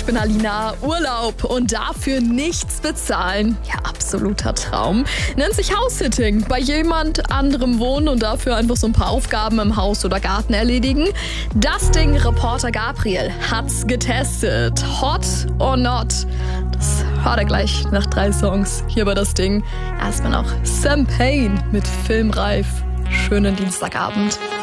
bin Alina. Urlaub und dafür nichts bezahlen. Ja, absoluter Traum. Nennt sich House-Sitting. Bei jemand anderem wohnen und dafür einfach so ein paar Aufgaben im Haus oder Garten erledigen. Das Ding, Reporter Gabriel hat's getestet. Hot or not? Das hört er gleich nach 3 Songs hier bei Das Ding. Erstmal noch Sam Payne mit Filmreif. Schönen Dienstagabend.